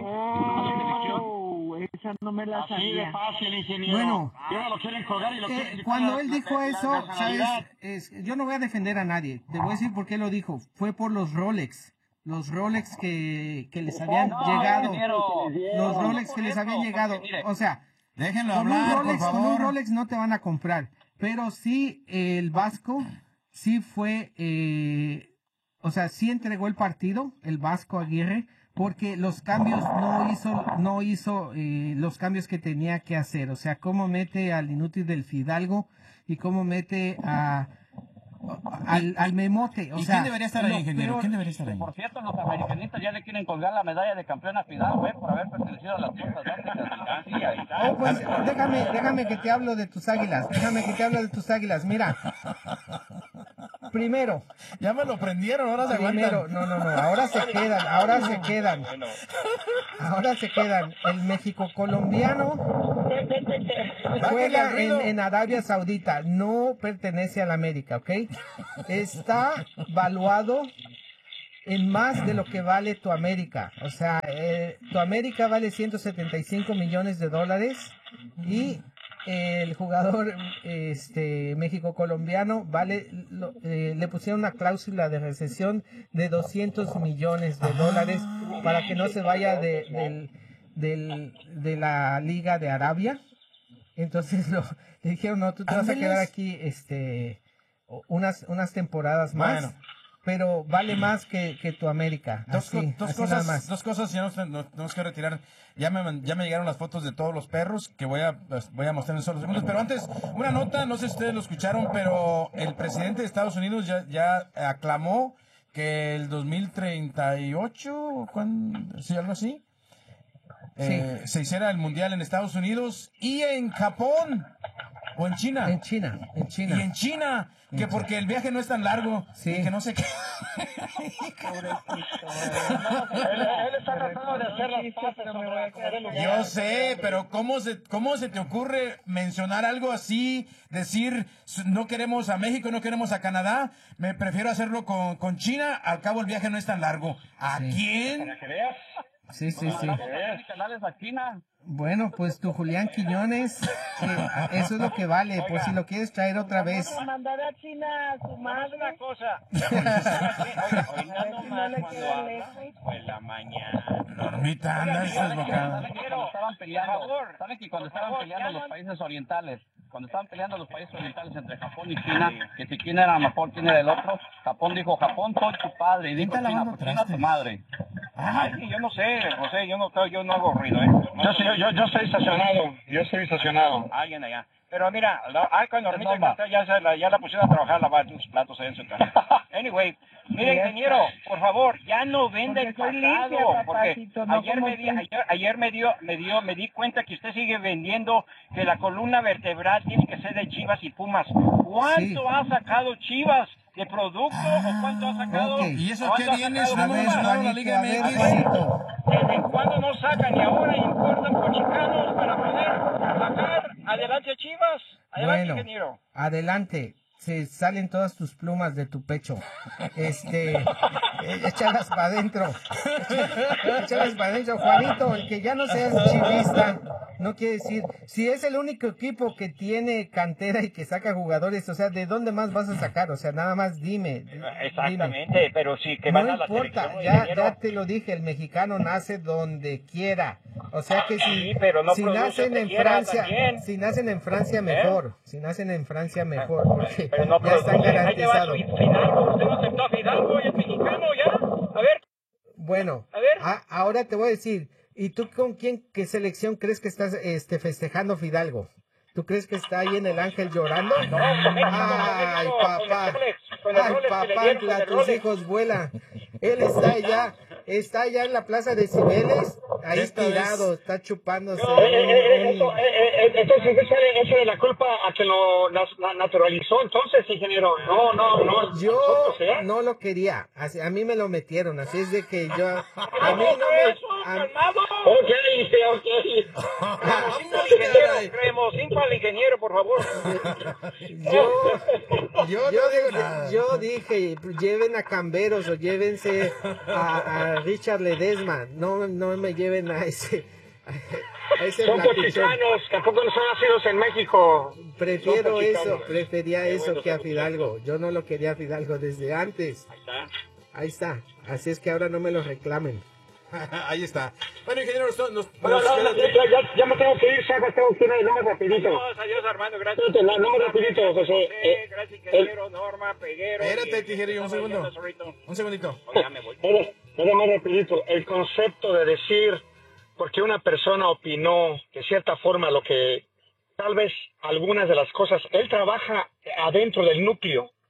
Esa no me la sabía. Así de fácil, ingeniero. Bueno, lo quieren colgar y lo quieren cuando él dijo eso, ¿sabes? Yo no voy a defender a nadie. Te voy a decir por qué lo dijo. Fue por los Rolex. Los Rolex que les habían llegado. Los Rolex que les habían llegado. O sea, déjenlo hablar, por favor. Con un Rolex no te van a comprar. Pero sí, el Vasco sí fue, o sea, sí entregó el partido, el Vasco Aguirre, porque los cambios no hizo los cambios que tenía que hacer. O sea, cómo mete al inútil del Fidalgo y cómo mete al memote. O ¿Y sea, quién debería estar ahí, lo ingeniero? peor- ¿Quién debería estar ahí? Por cierto, los americanistas ya le quieren colgar la medalla de campeón a Fidalgo, por haber pertenecido a las fuerzas básicas. Sí, ahí está. Oh, pues déjame que te hablo de tus águilas. Mira. Primero. Ya me lo prendieron, ahora se aguantan. No. Ahora se quedan. El México colombiano juega en Arabia Saudita. No pertenece a la América, ¿ok? Está valuado en más de lo que vale tu América. O sea, tu América vale $175 millones y el jugador México colombiano le pusieron una cláusula de recesión de $200 millones para que no se vaya de la Liga de Arabia. Entonces le dijeron, no, tú te vas a quedar aquí unas temporadas más. Bueno. Pero vale más que tu América. Dos cosas, ya nos tenemos que retirar. Ya me llegaron las fotos de todos los perros que voy a mostrar en solo segundos. Pero antes, una nota, no sé si ustedes lo escucharon, pero el presidente de Estados Unidos ya aclamó que el 2038, ¿sí, algo así? Se hiciera el mundial en Estados Unidos y en Japón. ¿O en China? En China. Y en China, que porque el viaje no es tan largo. Sí. Y que no sé qué. Él está tratando de hacer las paces. Yo sé, pero ¿cómo se te ocurre mencionar algo así? Decir, no queremos a México, no queremos a Canadá. Me prefiero hacerlo con China. Al cabo el viaje no es tan largo. ¿A quién? Para que veas. Sí. Canales a China. Bueno, pues tu Julián Quiñones, eso es lo que vale. Oiga, por si lo quieres traer otra vez. Vamos a mandar a China a su madre. Una cosa. Pues la mañana. Normita, anda desbocada. ¿Saben que cuando estaban peleando los países orientales, entre Japón y China, que si quién era mejor, quién era el otro, Japón dijo, Japón, soy tu padre, y dijo China, pues China, tu madre. Ay, yo no sé, José, yo no hago ruido, Yo estoy estacionado. Alguien allá. Pero mira, con Normita ya la pusieron a trabajar a lavar tus platos ahí en su casa. Anyway, mira, ingeniero, por favor, ya no vende el pasado, porque ayer me di cuenta que usted sigue vendiendo que la columna vertebral tiene que ser de Chivas y Pumas. ¿Cuánto ha sacado Chivas de producto o cuánto ha sacado? Okay. ¿Y eso qué viene? ¿No hemos ganado la Liga MX? ¿Desde cuándo no sacan y ahora importan cochicanos para poder sacar adelante a Chivas? Adelante, ingeniero. Adelante. Se salen todas tus plumas de tu pecho. Échalas para adentro. Juanito, el que ya no seas chivista, no quiere decir, si es el único equipo que tiene cantera y que saca jugadores, o sea, ¿de dónde más vas a sacar? O sea, nada más dime. Exactamente, pero sí que van a la selección. No importa, ya te lo dije, el mexicano nace donde quiera. O sea que si nacen en Francia, mejor. Si nacen en Francia, mejor, porque pero no, ya están garantizados. Fidalgo, usted no aceptó a Fidalgo, y es mexicano ya. A ver. Bueno, ahora te voy a decir, ¿y tú con qué selección crees que estás festejando Fidalgo? ¿Tú crees que está ahí en el Ángel llorando? No, ay, papá, tus hijos vuelan. Él está allá en la plaza de Cibeles, ahí tirado, está chupándose. Entonces, eso de la culpa a que lo naturalizó, entonces, ingeniero. No. Yo no lo quería, a mí me lo metieron, así es de que yo... A mí no me... Ok. Creemos, al ingeniero, por favor. Yo dije, lleven a Camberos o llévense a Richard Ledesma, no me lleven a ese son cochicanos, tampoco no son nacidos en México. Prefería eso que a Fidalgo. Yo no lo quería a Fidalgo desde antes. Ahí está. Así es que ahora no me lo reclamen. Ahí está. Bueno, ingeniero, ya me tengo que ir, tengo que ir nomás rapidito. Adiós, Armando, gracias. Nomás rapidito, José. Gracias, ingeniero, Norma, Peguero. Espérate, tijero, un segundo. Un segundito. Ya me voy. Nada más rapidito. El concepto de decir, porque una persona opinó de cierta forma lo que, tal vez algunas de las cosas, él trabaja adentro del núcleo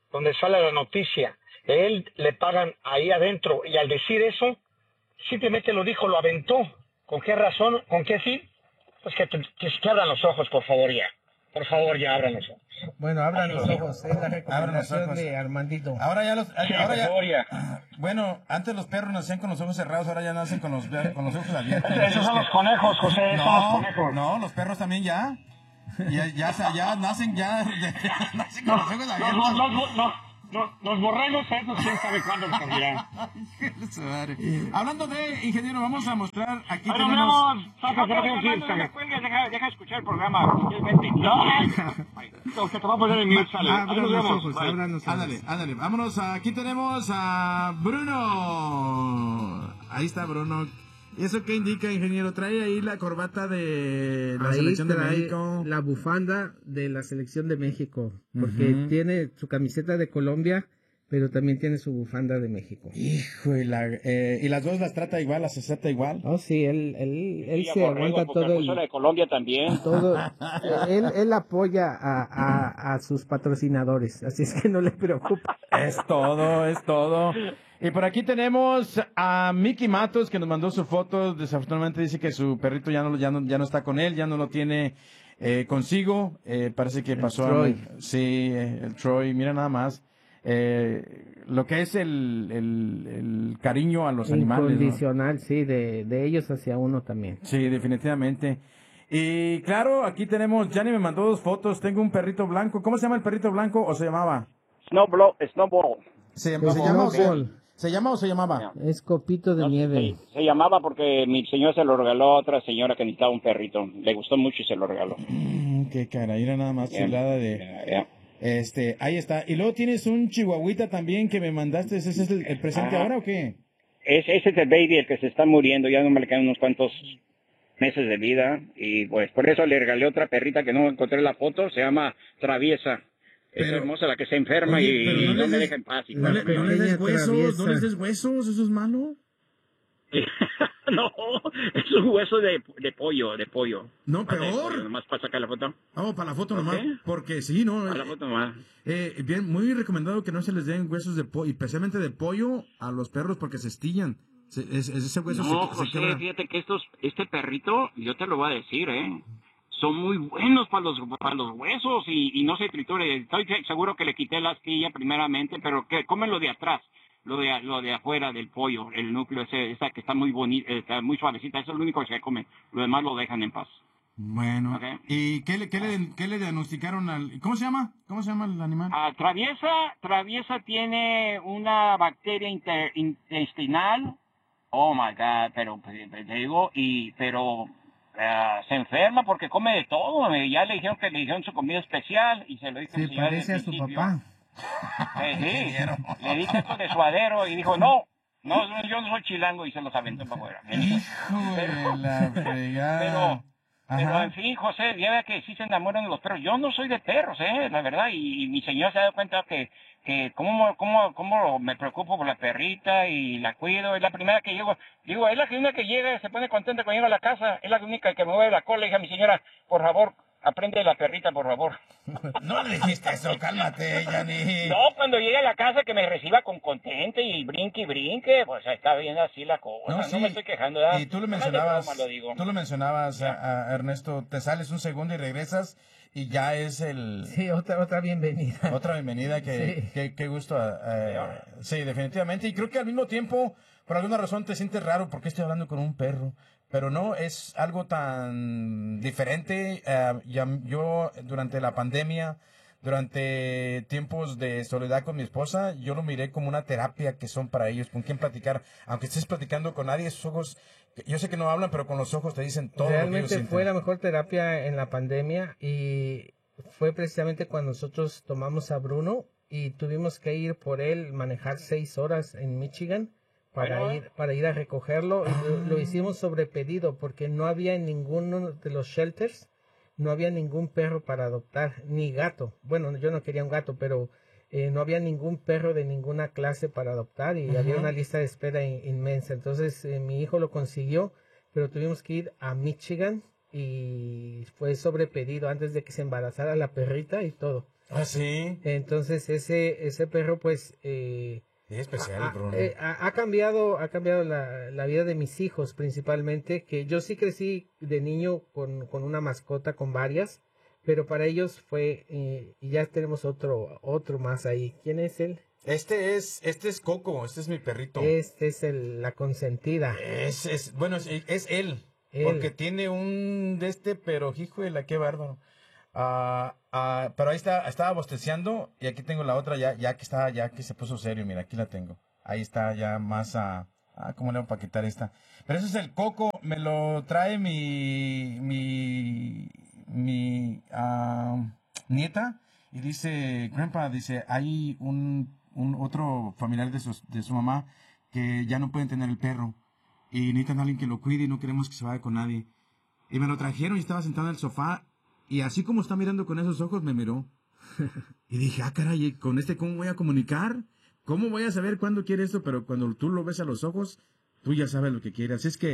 donde sale la noticia. Él le pagan ahí adentro y al decir eso, simplemente lo dijo, lo aventó. ¿Con qué razón? ¿Con qué fin? Pues que abran los ojos, por favor, ya. Por favor, ya abran los ojos. Bueno, abran los ojos, es la recomendación de Armandito. Ahora ya, bueno, antes los perros nacían con los ojos cerrados, ahora ya nacen con los ojos abiertos. Esos son los conejos, José, esos son los conejos. No, los perros también ya. Ya nacen nacen con los ojos abiertos. Los borregos, esos quién sabe cuándo cambiarán. Hablando de ingeniero, vamos a mostrar aquí Pero tenemos... Deja escuchar el programa. No, que te va a poner en mute, sale. Abran los ojos, abran los ojos. Ándale, vámonos, aquí tenemos a Bruno. Ahí está Bruno. ¿Y eso qué indica, ingeniero? Trae ahí la corbata de la selección de México. La bufanda de la selección de México, porque tiene su camiseta de Colombia, pero también tiene su bufanda de México. Hijo, y las dos las trata igual, las acepta igual. Oh, sí, él se aguanta todo el... de Colombia también. Todo, él apoya a sus patrocinadores, así es que no le preocupa. Es todo. Y por aquí tenemos a Mickey Matos, que nos mandó su foto. Desafortunadamente dice que su perrito ya no está con él, ya no lo tiene consigo. Parece que pasó Troy. Sí, el Troy. Mira nada más. Lo que es el cariño a los animales, incondicional, ¿no? Sí, de ellos hacia uno también. Sí, definitivamente. Y claro, aquí tenemos, Gianni me mandó 2 fotos. Tengo un perrito blanco. ¿Cómo se llama el perrito blanco o se llamaba? Snowball. ¿Se llama o se llamaba? Es Copito de Nieve. Se llamaba porque mi señor se lo regaló a otra señora que necesitaba un perrito. Le gustó mucho y se lo regaló. Qué cara, era nada más chulada de... ahí está. Y luego tienes un chihuahuita también que me mandaste. ¿Ese es el presente ahora o qué? Ese es el baby, el que se está muriendo. Ya no me le quedan unos cuantos meses de vida. Y pues por eso le regalé otra perrita que no encontré la foto. Se llama Traviesa. Es hermosa la que se enferma. Oye, y no me deja en paz. No le des huesos, no les des huesos, eso es malo. No, es un hueso de pollo. No, peor. Nomás para sacar la foto. Para la foto nomás, porque sí, ¿no? Para la foto nomás. Bien, muy recomendado que no se les den huesos de pollo, especialmente de pollo a los perros porque se estillan. Ese hueso se quebra. Fíjate que este perrito, yo te lo voy a decir, son muy buenos para los huesos y no se triture. Estoy seguro que le quité la astilla primeramente, pero que comen lo de atrás, lo de afuera del pollo, el núcleo esa que está muy bonita, está muy suavecita, eso es lo único que se come. Lo demás lo dejan en paz. Bueno, ¿okay? ¿Y qué le diagnosticaron ¿cómo se llama? ¿Cómo se llama el animal? Traviesa tiene una bacteria intestinal. Oh my God, pero te digo, se enferma porque come de todo. Ya le dijeron que le dijeron su comida especial y se lo dijo. Se parece a su papá. Sí, le dije esto de suadero y dijo, no, yo no soy chilango y se los aventó para afuera. Hijo de la fregada. Pero en fin, José, ya ve que sí se enamoran de los perros. Yo no soy de perros, la verdad, y mi señora se ha dado cuenta que cómo me preocupo por la perrita y la cuido. Es la primera que llego, digo, es la única que llega, se pone contenta cuando llega a la casa, es la única que me mueve la cola. Le dije a mi señora, por favor, aprende la perrita, por favor. No le dijiste eso, cálmate, Yanni. No, cuando llegue a la casa que me reciba con contente y brinque, pues está bien así la cosa. No, sí. No me estoy quejando. ¿verdad? Y tú lo mencionabas, a Ernesto, te sales un segundo y regresas y ya es el... Sí, otra bienvenida. Otra bienvenida, qué gusto. Sí, definitivamente. Y creo que al mismo tiempo, por alguna razón te sientes raro porque estoy hablando con un perro. Pero no es algo tan diferente. Yo durante la pandemia, durante tiempos de soledad con mi esposa, yo lo miré como una terapia que son para ellos, con quien platicar. Aunque estés platicando con nadie, sus ojos, yo sé que no hablan, pero con los ojos te dicen todo. Realmente fue la mejor terapia en la pandemia y fue precisamente cuando nosotros tomamos a Bruno y tuvimos que ir por él, manejar 6 horas en Michigan. Para ir a recogerlo. Lo hicimos sobre pedido porque no había en ninguno de los shelters, no había ningún perro para adoptar, ni gato. Bueno, yo no quería un gato, pero no había ningún perro de ninguna clase para adoptar y había una lista de espera inmensa. Entonces mi hijo lo consiguió, pero tuvimos que ir a Michigan y fue sobre pedido antes de que se embarazara la perrita y todo. Ah, sí. Entonces ese perro pues Es especial, Bruno. ha cambiado la vida de mis hijos principalmente, que yo sí crecí de niño con una mascota, con varias, pero para ellos fue, y ya tenemos otro más ahí. ¿Quién es él? Este es Coco, este es mi perrito. Este es la consentida. Bueno, es él, porque tiene un de pero hijo de la qué bárbaro. Pero ahí estaba bosteceando, y aquí tengo la otra ya que se puso serio, mira, aquí la tengo. Ahí está ya más ¿cómo le voy a quitar esta? Pero ese es el Coco, me lo trae mi nieta, y dice, Grandpa, dice, hay un otro familiar de su mamá que ya no pueden tener el perro, y necesitan a alguien que lo cuide y no queremos que se vaya con nadie. Y me lo trajeron y estaba sentado en el sofá, y así como está mirando con esos ojos, me miró. Y dije, caray, ¿con cómo voy a comunicar? ¿Cómo voy a saber cuándo quiere esto? Pero cuando tú lo ves a los ojos, tú ya sabes lo que quiere. Así es que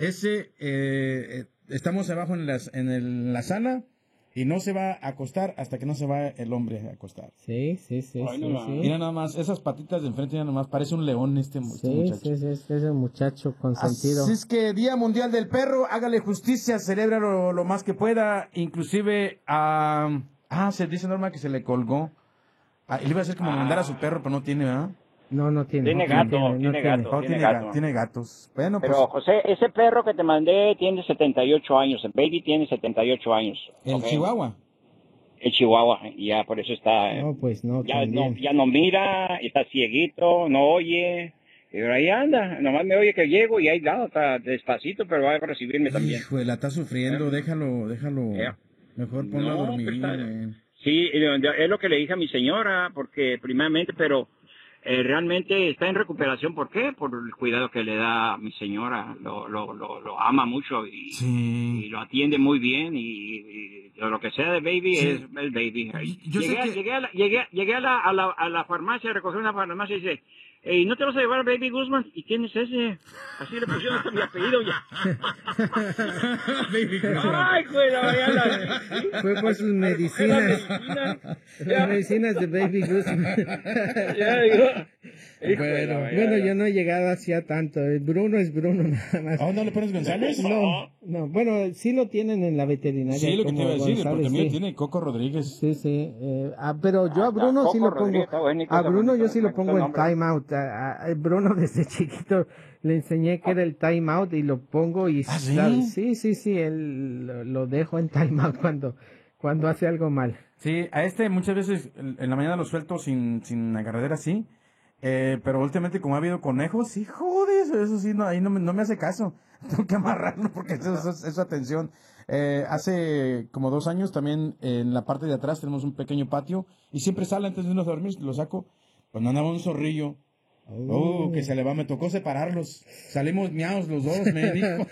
estamos abajo en la sala, y no se va a acostar hasta que no se va el hombre a acostar. Sí. Mira nada más, esas patitas de enfrente, ya nada más, parece un león este muchacho. Sí, es el muchacho consentido. Así es que Día Mundial del Perro, hágale justicia, celébralo lo más que pueda, inclusive se dice, Norma, que se le colgó. Él iba a hacer como mandar a su perro, pero no tiene, ¿verdad? No tiene. Tiene gato. Tiene gatos. Bueno, pero pues, José, ese perro que te mandé tiene 78 años. El baby tiene 78 años. ¿el ¿okay? Chihuahua? El Chihuahua, ya por eso está. No, pues no. Ya no mira, está cieguito, no oye. Pero ahí anda, nomás me oye que llego y ahí está despacito, pero va a recibirme también. Hijo, la está sufriendo, déjalo. Yeah. Mejor ponlo a dormir. Pues sí, es lo que le dije a mi señora, porque primeramente, pero realmente está en recuperación. ¿Por qué? Por el cuidado que le da a mi señora. Lo ama mucho y lo atiende muy bien, y lo que sea de baby es el baby. Llegué a la farmacia, recogí una farmacia y dice, ¿y no te vas a llevar a Baby Guzmán? ¿Y quién es ese? Así le pusieron hasta mi apellido ya. Baby Guzmán. Ay, güey, fue por sus medicinas. Las medicinas de Baby Guzmán. Bueno, yo no he llegado hacia tanto. Bruno es Bruno nada más. ¿No le pones González? No, bueno, sí lo tienen en la veterinaria. Sí, lo que te iba a decir, González, porque mira, tiene Coco Rodríguez. Sí. Pero yo a Bruno sí lo pongo. A Bruno yo sí lo pongo en time out. A Bruno desde chiquito le enseñé que era el time out y lo pongo y sí, él lo dejo en time out cuando hace algo mal. Sí, a muchas veces en la mañana lo suelto sin agarradera así, pero últimamente como ha habido conejos, sí, joder, eso sí, ahí no me hace caso. Tengo que amarrarlo porque eso es su atención. Hace como 2 años también en la parte de atrás tenemos un pequeño patio y siempre sale antes de irnos a dormir, lo saco, cuando andaba un zorrillo. Que se le va, me tocó separarlos. Salimos miados los dos, me dijo.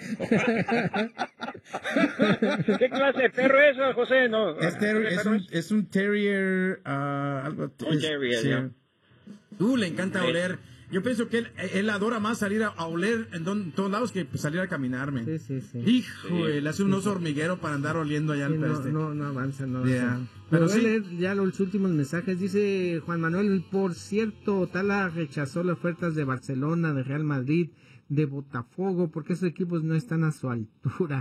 ¿Qué clase de perro es, José? No, es un terrier, algo. Un terrier, sí. Le encanta oler. Yo pienso que él adora más salir a oler en todos lados que salir a caminarme. Sí. Hijo, él hace un oso hormiguero para andar oliendo allá al peste. No avanza, no Yeah. avanza. Pero voy sí. a leer ya los últimos mensajes. Dice Juan Manuel, por cierto, Tala rechazó las ofertas de Barcelona, de Real Madrid, de Botafogo, porque esos equipos no están a su altura.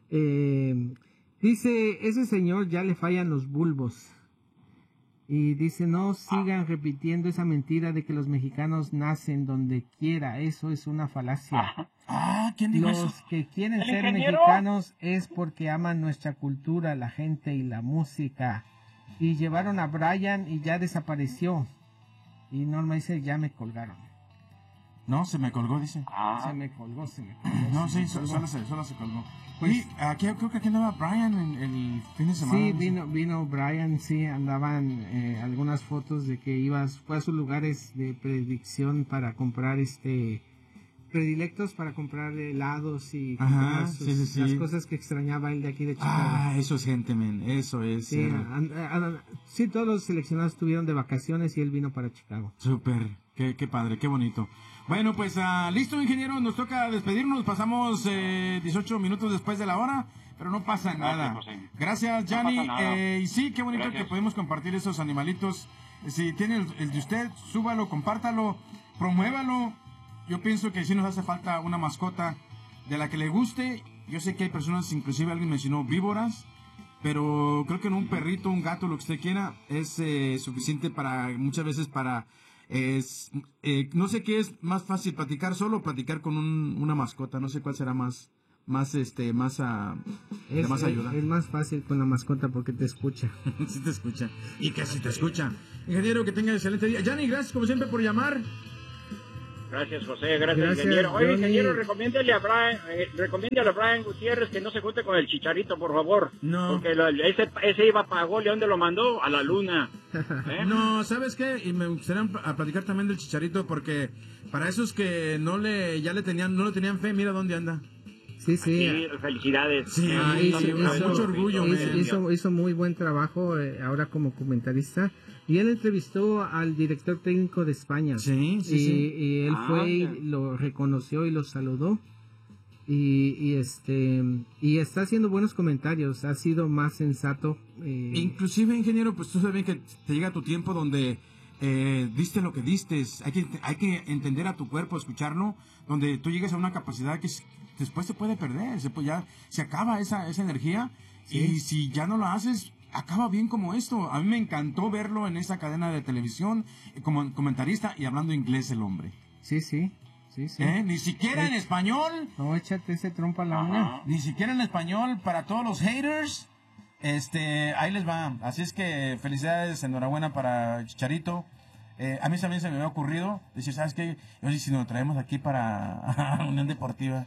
Dice, ese señor ya le fallan los bulbos. Y dice, no sigan repitiendo esa mentira de que los mexicanos nacen donde quiera. Eso es una falacia. ¿Quién dijo eso? Los que quieren ser mexicanos es porque aman nuestra cultura, la gente y la música. Y llevaron a Brian y ya desapareció. Y Norma dice, ya me colgaron. No, se me colgó, dice. Se me colgó. No, sí, solo se colgó. Pues, y creo que aquí andaba Brian el fin de semana. Sí, vino Brian, sí, andaban algunas fotos de que fue a sus lugares de predicción para comprar predilectos, para comprar helados y las cosas que extrañaba él de aquí de Chicago. Eso es gente, men, eso es. Sí, sí, todos los seleccionados estuvieron de vacaciones y él vino para Chicago. Súper. Qué padre, qué bonito. Bueno, pues listo, ingeniero, nos toca despedirnos. Pasamos 18 minutos después de la hora, pero no pasa nada. Gracias, Gianni. No pasa nada. Y sí, qué bonito Gracias. que podemos compartir esos animalitos. Si tiene el de usted, súbalo, compártalo, promuévalo. Yo pienso que sí nos hace falta una mascota de la que le guste. Yo sé que hay personas, inclusive alguien mencionó víboras, pero creo que en un perrito, un gato, lo que usted quiera, es suficiente para, muchas veces para... no sé qué es más fácil, platicar solo o platicar con una mascota. No sé cuál será más ayuda. Es más fácil con la mascota porque te escucha. Sí te escucha. Y que sí te escucha. Ingeniero, que tenga excelente día. Gianni, gracias como siempre por llamar. Gracias, José. Gracias, Gracias, ingeniero. Oye, Johnny. ingeniero, recomiéndale a Brian Gutiérrez que no se junte con el Chicharito, por favor. No. Porque ese iba para gol. ¿Y a dónde lo mandó? A la luna. ¿Eh? No, ¿sabes qué? Y me gustaría platicar también del Chicharito, porque para esos que no le tenían fe, mira dónde anda. Sí. Sí, felicidades. Sí, mucho orgullo. Hizo muy buen trabajo ahora como comentarista. Y él entrevistó al director técnico de España. Sí. Y él fue y lo reconoció y lo saludó. Y está haciendo buenos comentarios. Ha sido más sensato. Inclusive, ingeniero, pues tú sabes bien que te llega tu tiempo donde diste lo que diste. Hay que entender a tu cuerpo, escucharlo, donde tú llegues a una capacidad que después se puede perder. Ya se acaba esa energía. Sí. Y si ya no lo haces, acaba bien como esto. A mí me encantó verlo en esa cadena de televisión como comentarista y hablando inglés el hombre. Sí. Ni siquiera en español. No, échate ese trompa a la una. Ni siquiera en español para todos los haters. Ahí les va. Así es que felicidades, enhorabuena para Chicharito. A mí también se me había ocurrido decir, ¿sabes qué? Oye, si nos lo traemos aquí para Unión Deportiva.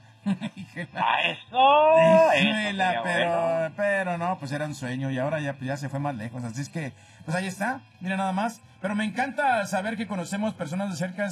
Pero no, pues era un sueño y ahora ya se fue más lejos. Así es que, pues ahí está, mira nada más. Pero me encanta saber que conocemos personas de cerca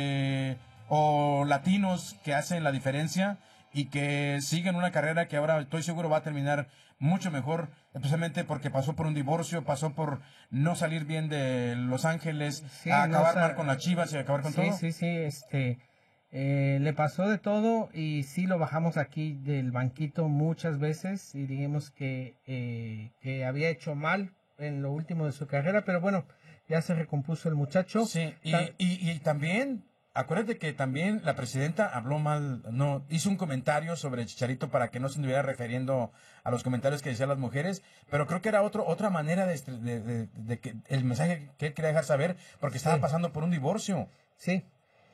o latinos que hacen la diferencia y que siguen una carrera que ahora estoy seguro va a terminar mucho mejor, especialmente porque pasó por un divorcio, pasó por no salir bien de Los Ángeles, acabar mal con las Chivas y acabar con todo. Sí, le pasó de todo y sí lo bajamos aquí del banquito muchas veces y dijimos que había hecho mal en lo último de su carrera, pero bueno, ya se recompuso el muchacho. Sí, y también, acuérdate que también la presidenta habló mal, hizo un comentario sobre Chicharito para que no se estuviera refiriendo a los comentarios que decían las mujeres, pero creo que era otra manera de que el mensaje que él quería dejar saber, porque estaba pasando por un divorcio. Sí,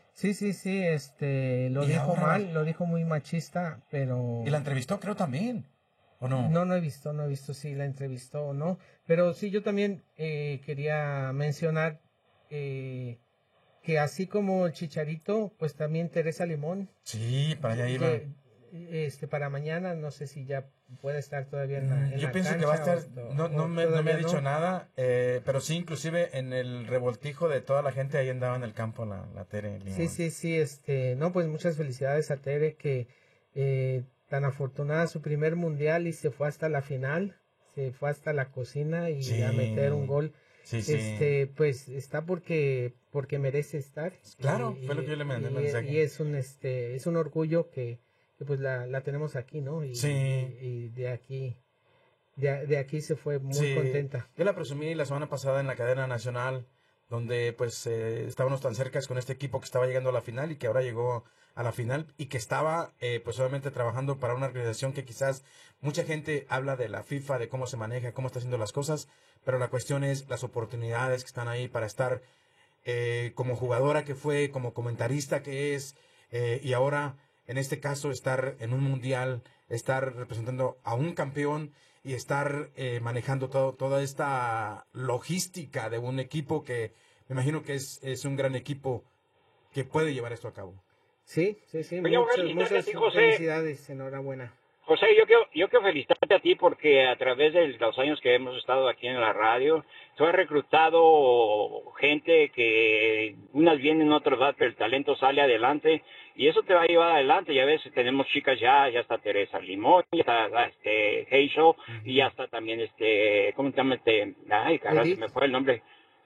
lo dijo mal, lo dijo muy machista, pero... Y la entrevistó, creo, también, ¿o no? No he visto si la entrevistó o no, pero sí, yo también quería mencionar que así como el Chicharito, pues también Teresa Limón. Sí, para allá iba. Para mañana, no sé si ya puede estar todavía en la yo pienso que va a estar, no me ha dicho nada, pero sí, inclusive en el revoltijo de toda la gente ahí andaba en el campo la Tere Limón. Sí, no, pues muchas felicidades a Tere que tan afortunada su primer mundial y se fue hasta la final, se fue hasta la cocina y a meter un gol. Sí. Pues está porque merece estar. Claro, fue lo que yo le mandé el mensaje. Y es un orgullo que pues la tenemos aquí, ¿no? Y de aquí se fue muy contenta. Yo la presumí la semana pasada en la cadena nacional, donde pues estábamos tan cerca con este equipo que estaba llegando a la final y que ahora llegó a la final y que estaba pues obviamente trabajando para una organización que quizás mucha gente habla de la FIFA, de cómo se maneja, cómo está haciendo las cosas, pero la cuestión es las oportunidades que están ahí para estar como jugadora que fue, como comentarista que es, y ahora en este caso estar en un mundial, estar representando a un campeón y estar manejando toda esta logística de un equipo que me imagino que es un gran equipo que puede llevar esto a cabo. Sí. Muchas felicidades, enhorabuena. José, yo quiero felicitarte a ti porque a través de los años que hemos estado aquí en la radio, tú has reclutado gente que unas vienen, otras van, pero el talento sale adelante y eso te va a llevar adelante. Ya ves, tenemos chicas ya está Teresa Limón, ya está Hazel y ya está también ¿cómo se llama ay, carajo, se me fue el nombre.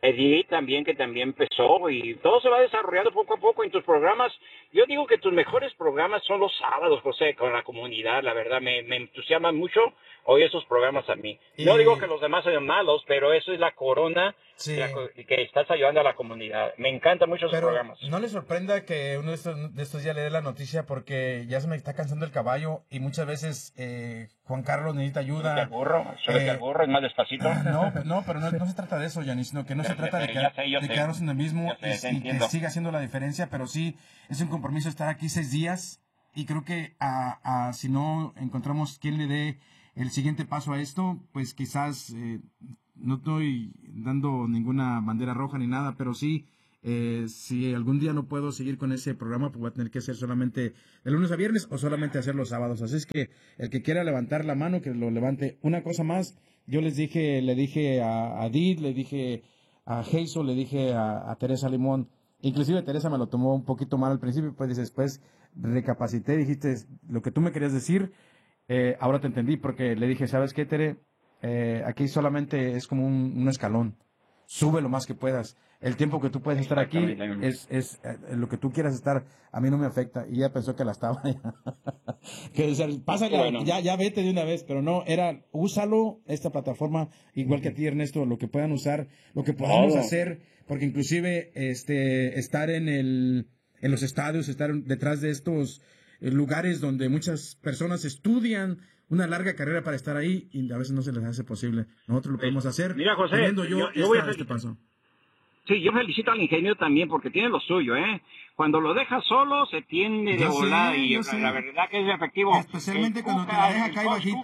Edith también, que también empezó, y todo se va desarrollando poco a poco en tus programas. Yo digo que tus mejores programas son los sábados, José, con la comunidad. La verdad, me entusiasman mucho oír esos programas a mí. No digo que los demás sean malos, pero eso es la corona que estás ayudando a la comunidad. Me encantan mucho esos programas. No le sorprenda que uno de estos días le dé la noticia, porque ya se me está cansando el caballo y muchas veces Juan Carlos necesita ayuda. ¿El burro? ¿El burro es más despacito? No, pero no se trata de eso, Yanis, sino que no se trata de quedarnos en el mismo y que siga haciendo la diferencia, pero sí es un compromiso estar aquí 6 días y creo que si no encontramos quien le dé el siguiente paso a esto, pues quizás no estoy dando ninguna bandera roja ni nada, pero sí, si algún día no puedo seguir con ese programa, pues voy a tener que hacer solamente de lunes a viernes o solamente hacer los sábados. Así es que el que quiera levantar la mano, que lo levante. Una cosa más, yo le dije a Did, le dije a Hazel, le dije a Teresa Limón, inclusive Teresa me lo tomó un poquito mal al principio, pues después recapacité, dijiste lo que tú me querías decir. Ahora te entendí, porque le dije, ¿sabes qué, Tere? Aquí solamente es como un escalón. Sube lo más que puedas. El tiempo que tú puedes estar aquí es lo que tú quieras estar. A mí no me afecta. Y ella pensó que la estaba. Que decía, pásale, bueno. ya vete de una vez. Pero no, úsalo, esta plataforma, igual que a ti, Ernesto, lo que puedan usar, lo que podamos hacer. Porque inclusive estar en los estadios, estar detrás de estos lugares donde muchas personas estudian una larga carrera para estar ahí y a veces no se les hace posible. Nosotros lo podemos hacer. Mira, José, yo voy a este paso. Sí, yo felicito al ingeniero también porque tiene lo suyo, ¿eh? Cuando lo deja solo se tiende de volar y la verdad que es efectivo. Especialmente cuando te la deja acá bajito.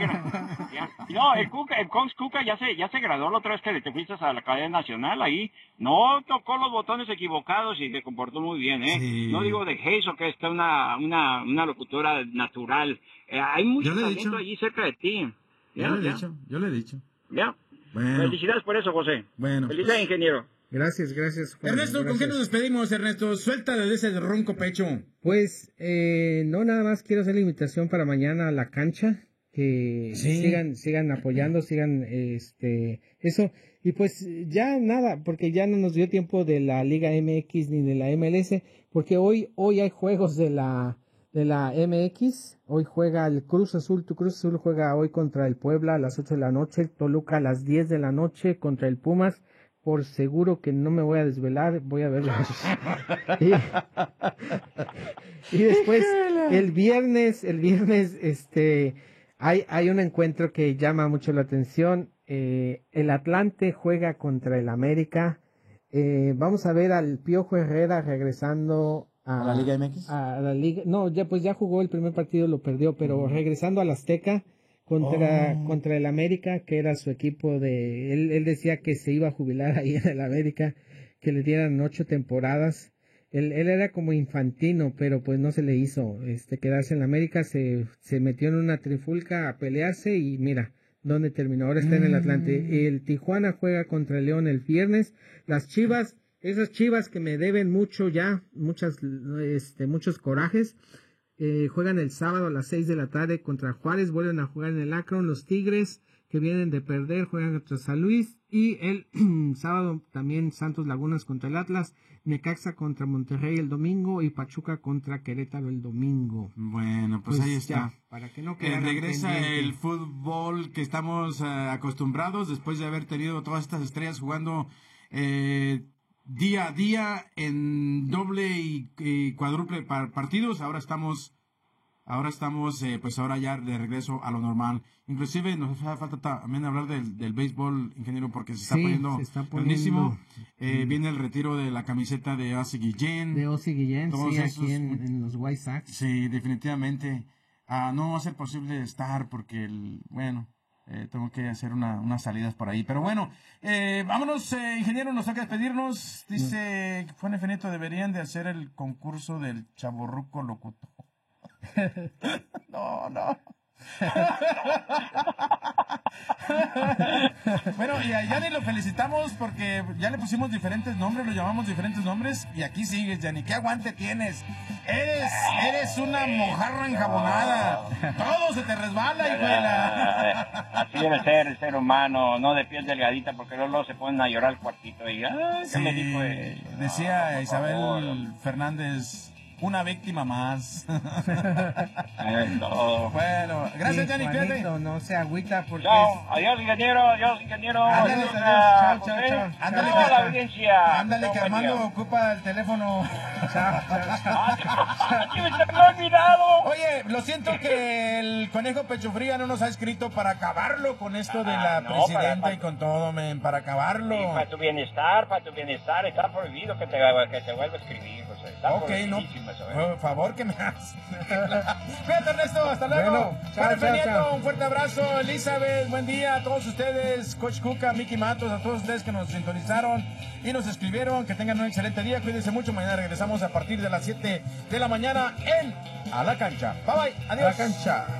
No, el Coach Cuca ya se graduó la otra vez que te fuiste a la cadena nacional ahí. No tocó los botones equivocados y se comportó muy bien, ¿eh? Sí. No digo de Hazel, que está una locutora natural. Hay mucho talento allí cerca de ti. Yo le he dicho. Ya. Bueno. Felicidades por eso, José. Bueno. Felicidades, ingeniero. Gracias, Juan. Ernesto, ¿con qué nos despedimos, Ernesto? Suelta de ese ronco pecho. Pues, no, nada más quiero hacer la invitación para mañana a la cancha, que sigan apoyando, sigan, eso, y pues, ya nada, porque ya no nos dio tiempo de la Liga MX ni de la MLS, porque hoy hay juegos de la MX, hoy juega el Cruz Azul, tu Cruz Azul juega hoy contra el Puebla a las 8 de la noche, Toluca a las 10 de la noche contra el Pumas. Por seguro que no me voy a desvelar, voy a verlos. y después, el viernes, hay un encuentro que llama mucho la atención. El Atlante juega contra el América. Vamos a ver al Piojo Herrera regresando a la Liga MX. A la Liga, no, ya jugó el primer partido, lo perdió, pero regresando al Azteca. Contra el América, que era su equipo él decía que se iba a jubilar ahí en el América, que le dieran 8 temporadas. Él era como Infantino, pero pues no se le hizo quedarse en la América, se metió en una trifulca a pelearse y mira dónde terminó. Ahora está en el Atlante. El Tijuana juega contra el León el viernes. Las Chivas, esas Chivas que me deben mucho ya, muchos corajes. Juegan el sábado a las 6 de la tarde contra Juárez, vuelven a jugar en el Akron. Los Tigres, que vienen de perder, juegan contra San Luis. Y el sábado también Santos Lagunas contra el Atlas, Necaxa contra Monterrey el domingo y Pachuca contra Querétaro el domingo. Bueno, pues ahí está. Ya, para que no regresa el fútbol que estamos acostumbrados después de haber tenido todas estas estrellas jugando día a día en doble y cuádruple partidos. Ahora estamos pues ahora ya de regreso a lo normal. Inclusive nos falta también hablar del béisbol, ingeniero, porque se está poniendo buenísimo. Viene el retiro de la camiseta de Ozzie Guillén. Aquí en los White Sox. Sí, definitivamente. No va a ser posible estar porque tengo que hacer unas salidas por ahí. Pero bueno, vámonos, ingeniero, nos toca despedirnos. Dice Juan F. Nieto, deberían de hacer el concurso del chavorruco locutor. No. Bueno, y a Yanni lo felicitamos porque ya le pusimos diferentes nombres, lo llamamos diferentes nombres y aquí sigues, Yanni. ¿Qué aguante tienes? Eres una mojarra enjabonada. Todo todo se te resbala, hijo de la... Así debe ser el ser humano, no de piel delgadita, porque luego se ponen a llorar al cuartito y, ay, ¿qué me dijo él? Decía No, Isabel favor. Fernández, una víctima más. No. Bueno, gracias, Gianni, cuídate. Juanito, no se agüita porque Chao, adiós ingeniero, Ándale, adiós, chao, José. chao, chao. Ándale, Chao, que- la audiencia. Ándale, que Chao, buen Armando día. ocupa el teléfono. ¡Ay, me se me ha olvidado! Oye, lo siento que el conejo pecho fría no nos ha escrito para acabarlo con esto de la no, presidenta para- y con todo, men, para acabarlo. Sí, para tu bienestar, está prohibido que te vuelva a escribir, José. Está Ok, no. prohibidísimo eso, ¿eh? Por favor, que me hagas. Cuídate, Ernesto. Hasta luego. Bueno, chao, Para chao, Nieto, chao. un fuerte abrazo. Elizabeth, buen día a todos ustedes. Coach Cuca, Mickey Matos, a todos ustedes que nos sintonizaron y nos escribieron. Que tengan un excelente día. Cuídense mucho. Mañana regresamos a partir de las 7 de la mañana en A la Cancha. Bye bye. Adiós. A la Cancha.